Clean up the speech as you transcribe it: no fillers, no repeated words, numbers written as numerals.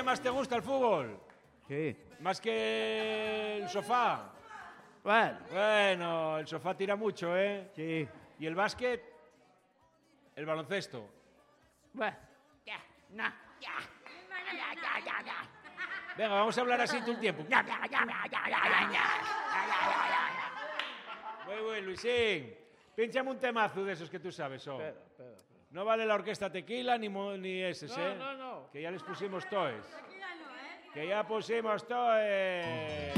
más te gusta el fútbol? Sí. ¿Más que el sofá? Bueno. Bueno, el sofá tira mucho, ¿eh? Sí. ¿Y el básquet? ¿El baloncesto? Bueno. Ya. No. Ya. Venga, vamos a hablar así todo el tiempo. Muy bien, Luisín. Pínchame un temazo de esos que tú sabes, oh. Espera. No vale la orquesta Tequila ni eses, ¿eh? No. Que ya les pusimos toes. Que ya pusimos toes.